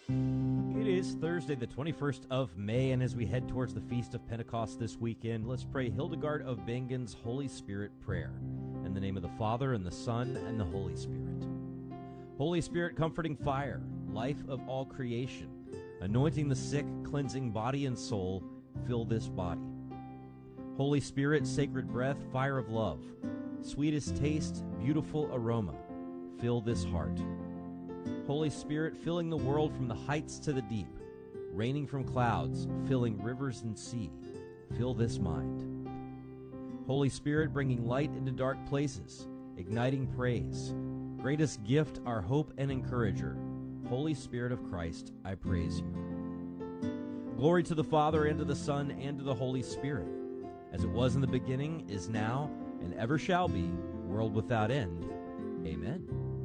It is Thursday, the 21st of May, and as we head towards the Feast of Pentecost this weekend, let's pray Hildegard of Bingen's Holy Spirit prayer. In the name of the Father, and the Son, and the Holy Spirit. Holy Spirit, comforting fire, life of all creation, anointing the sick, cleansing body and soul, fill this body. Holy Spirit, sacred breath, fire of love, sweetest taste, beautiful aroma, fill this heart. Holy Spirit, filling the world from the heights to the deep, raining from clouds, filling rivers and sea, fill this mind. Holy Spirit, bringing light into dark places, igniting praise, greatest gift, our hope and encourager. Holy Spirit of Christ, I praise you. Glory to the Father, and to the Son, and to the Holy Spirit, as it was in the beginning, is now, and ever shall be, world without end. Amen.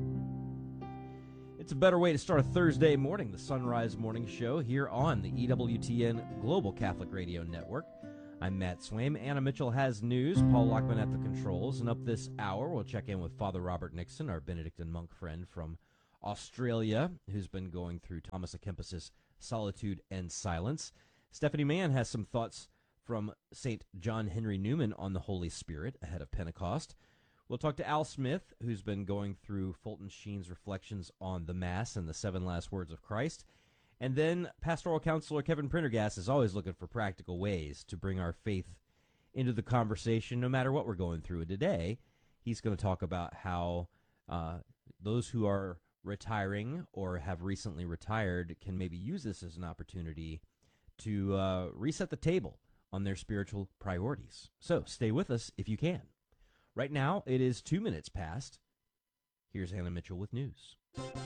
It's a better way to start a Thursday morning, the Sunrise Morning Show, here on the EWTN Global Catholic Radio Network. I'm Matt Swaim. Anna Mitchell has news. Paul Lockman at the controls. And up this hour, we'll check in with Father Robert Nixon, our Benedictine monk friend from Australia, who's been going through Thomas à Kempis's Solitude and Silence. Stephanie Mann has some thoughts from St. John Henry Newman on the Holy Spirit ahead of Pentecost. We'll talk to Al Smith, who's been going through Fulton Sheen's reflections on the Mass and the 7 last words of Christ. And then Pastoral Counselor Kevin Prendergast is always looking for practical ways to bring our faith into the conversation, no matter what we're going through. And today, he's going to talk about how those who are retiring or have recently retired can maybe use this as an opportunity to reset the table on their spiritual priorities. So stay with us if you can. Right now, it is 2 minutes past. Here's Anna Mitchell with news.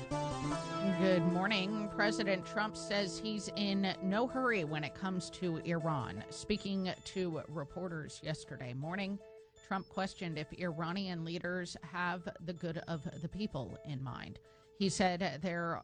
Good morning. President Trump says he's in no hurry when it comes to Iran. Speaking to reporters yesterday morning, Trump questioned if Iranian leaders have the good of the people in mind. He said there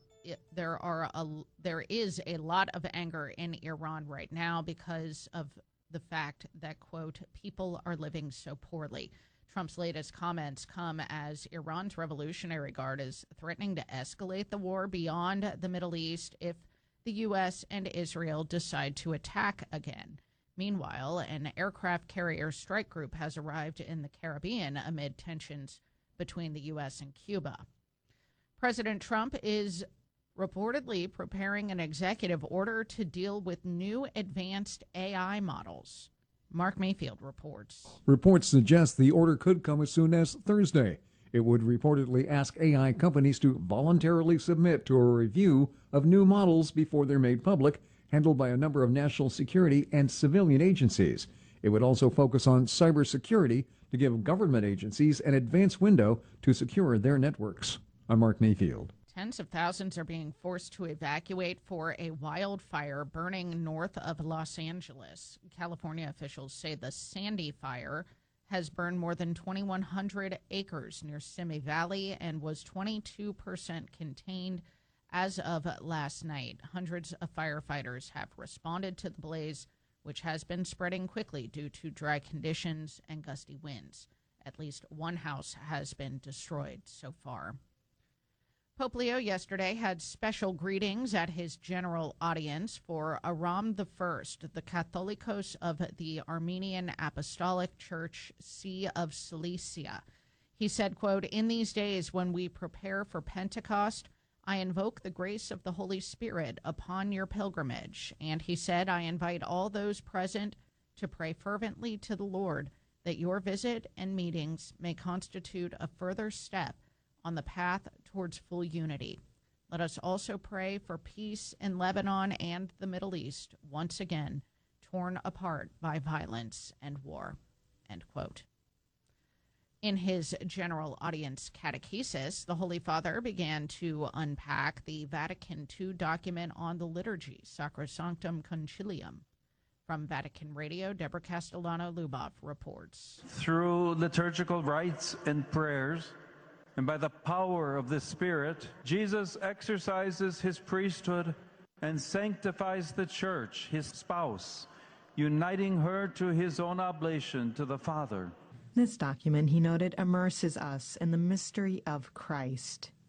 is a lot of anger in Iran right now because of the fact that, quote, people are living so poorly. Trump's latest comments come as Iran's Revolutionary Guard is threatening to escalate the war beyond the Middle East if the U.S. and Israel decide to attack again. Meanwhile, an aircraft carrier strike group has arrived in the Caribbean amid tensions between the U.S. and Cuba. President Trump is reportedly preparing an executive order to deal with new advanced AI models. Mark Mayfield reports. Reports suggest the order could come as soon as Thursday. It would reportedly ask AI companies to voluntarily submit to a review of new models before they're made public, handled by a number of national security and civilian agencies. It would also focus on cybersecurity to give government agencies an advance window to secure their networks. I'm Mark Mayfield. Tens of thousands are being forced to evacuate for a wildfire burning north of Los Angeles. California officials say the Sandy Fire has burned more than 2,100 acres near Simi Valley and was 22% contained as of last night. Hundreds of firefighters have responded to the blaze, which has been spreading quickly due to dry conditions and gusty winds. At least one house has been destroyed so far. Pope Leo yesterday had special greetings at his general audience for Aram I, the Catholicos of the Armenian Apostolic Church, See of Cilicia. He said, quote, "In these days when we prepare for Pentecost, I invoke the grace of the Holy Spirit upon your pilgrimage." And he said, "I invite all those present to pray fervently to the Lord that your visit and meetings may constitute a further step on the path towards full unity. Let us also pray for peace in Lebanon and the Middle East, once again torn apart by violence and war." End quote. In his general audience catechesis, the Holy Father began to unpack the Vatican II document on the liturgy, Sacrosanctum Concilium. From Vatican Radio, Deborah Castellano-Lubov reports. Through liturgical rites and prayers, and by the power of the Spirit, Jesus exercises his priesthood and sanctifies the Church, his spouse, uniting her to his own oblation to the Father. This document, he noted, immerses us in the mystery of Christ.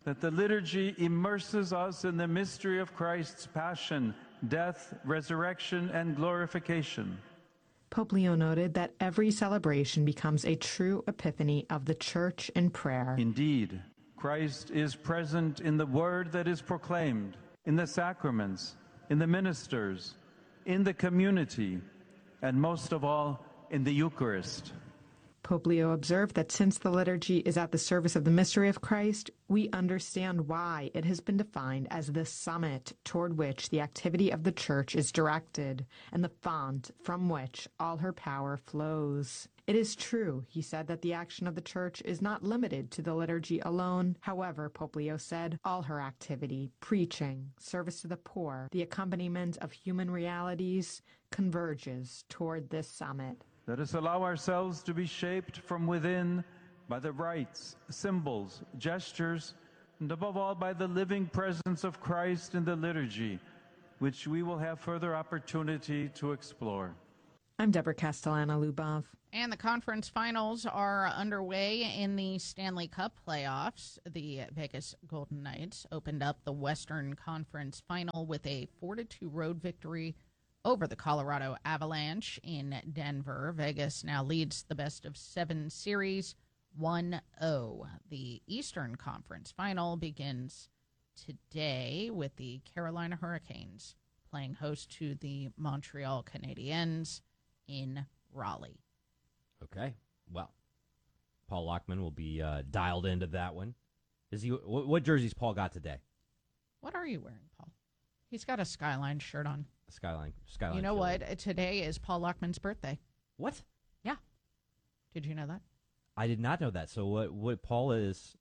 that the liturgy immerses us in the mystery of Christ's passion, death, resurrection, and glorification. Pope Leo noted that every celebration becomes a true epiphany of the Church in prayer. Indeed, Christ is present in the word that is proclaimed, in the sacraments, in the ministers, in the community, and most of all, in the Eucharist. Pope Leo observed that since the liturgy is at the service of the mystery of Christ, we understand why it has been defined as the summit toward which the activity of the Church is directed and the font from which all her power flows. It is true, he said, that the action of the Church is not limited to the liturgy alone. However, Pope Leo said, all her activity, preaching, service to the poor, the accompaniment of human realities, converges toward this summit. Let us allow ourselves to be shaped from within by the rites, symbols, gestures, and above all by the living presence of Christ in the liturgy, which we will have further opportunity to explore. I'm Deborah Castellana-Lubov. And the conference finals are underway in the Stanley Cup playoffs. The Vegas Golden Knights opened up the Western Conference final with a 4-2 road victory over the Colorado Avalanche in Denver. Vegas now leads the best-of-7 series 1-0. The Eastern Conference final begins today with the Carolina Hurricanes playing host to the Montreal Canadiens in Raleigh. Okay. Well, Paul Lockman will be dialed into that one. Is he? What jerseys Paul got today? What are you wearing, Paul? He's got a Skyline shirt on. Skyline. You know shirt. what? Today is Paul Lockman's birthday. What? Yeah. Did you know that? I did not know that. So what Paul is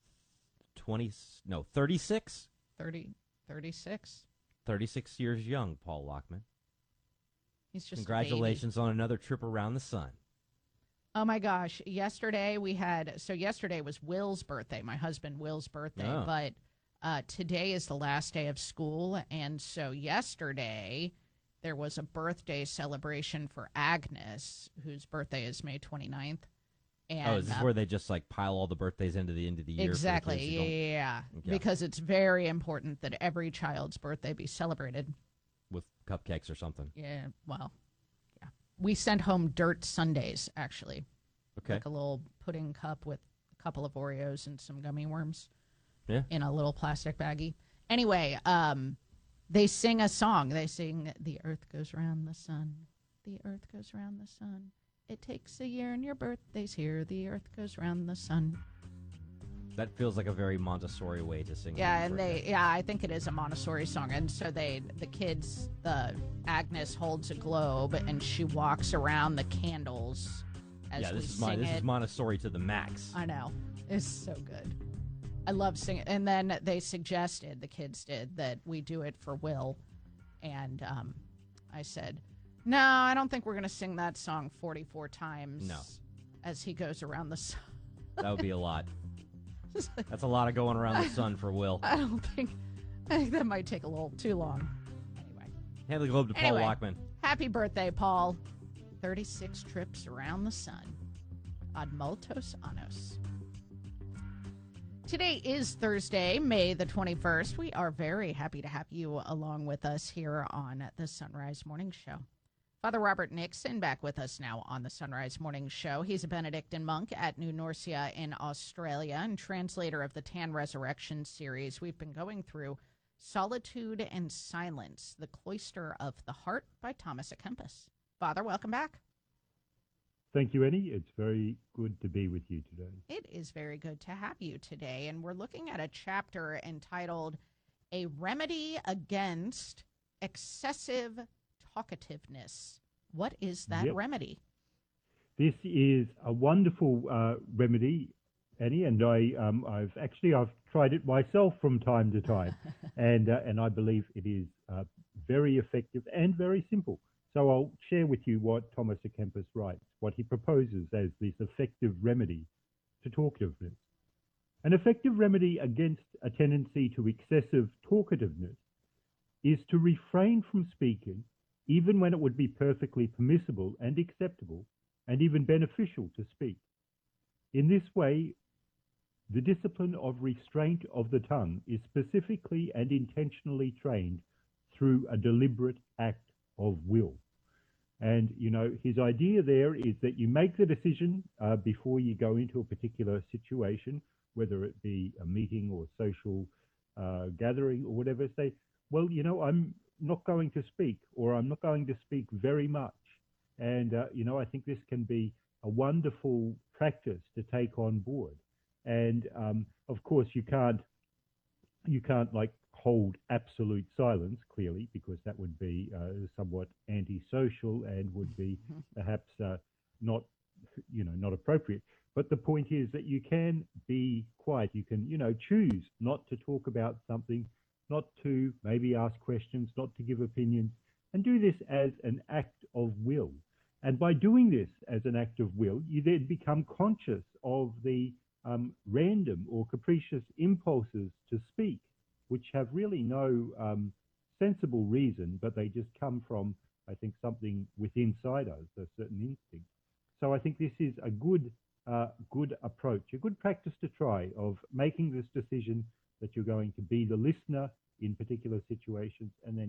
36? 36. 36 years young, Paul Lockman. He's just Congratulations on another trip around the sun. Oh my gosh. Yesterday was Will's birthday, my husband Will's birthday, Oh. but today is the last day of school, and so yesterday there was a birthday celebration for Agnes, whose birthday is May 29th. And, is this where they just like pile all the birthdays into the end of the year? Exactly, for the kids who don't- yeah. Okay. Because it's very important that every child's birthday be celebrated. With cupcakes or something. Yeah, well, yeah. We sent home dirt sundaes, actually. Okay. Like a little pudding cup with a couple of Oreos and some gummy worms. Yeah. In a little plastic baggie. Anyway, they sing a song. They sing, "The earth goes round the sun. The earth goes round the sun. It takes a year and your birthday's here. The earth goes round the sun." That feels like a very Montessori way to sing. Yeah, and I think it is a Montessori song. And so Agnes holds a globe and she walks around the candles as we sing this it. is Montessori to the max. I know. It's so good. I love singing. And then they suggested, the kids did, that we do it for Will. And I said, no, I don't think we're going to sing that song 44 times as he goes around the sun. That would be a lot. That's a lot of going around the sun for Will. I think that might take a little too long. Anyway. Hand the globe to Paul Lockman. Happy birthday, Paul. 36 trips around the sun. Ad multos annos. Today is Thursday, May the 21st. We are very happy to have you along with us here on the Sunrise Morning Show. Father Robert Nixon back with us now on the Sunrise Morning Show. He's a Benedictine monk at New Norcia in Australia and translator of the Tan Resurrection series. We've been going through Solitude and Silence, the Cloister of the Heart by Thomas à Kempis. Father, welcome back. Thank you, Annie. It's very good to be with you today. It is very good to have you today, and we're looking at a chapter entitled A Remedy Against Excessive Talkativeness. What is that remedy? This is a wonderful remedy, Annie, and I've tried it myself from time to time, and I believe it is very effective and very simple. So I'll share with you what Thomas à Kempis writes, what he proposes as this effective remedy to talkativeness. An effective remedy against a tendency to excessive talkativeness is to refrain from speaking even when it would be perfectly permissible and acceptable and even beneficial to speak. In this way, The discipline of restraint of the tongue is specifically and intentionally trained through a deliberate act of will. And, his idea there is that you make the decision before you go into a particular situation, whether it be a meeting or social gathering or whatever. Say, well, I'm not going to speak, or I'm not going to speak very much. And, I think this can be a wonderful practice to take on board. And, of course, you can't like hold absolute silence, clearly, because that would be somewhat antisocial and would be perhaps not appropriate. But the point is that you can be quiet. You can, choose not to talk about something, not to maybe ask questions, not to give opinions, and do this as an act of will. And by doing this as an act of will, you then become conscious of the random or capricious impulses to speak, which have really no sensible reason, but they just come from, I think, something within inside us, a certain instinct. So I think this is a good approach, a good practice to try of making this decision that you're going to be the listener in particular situations, and then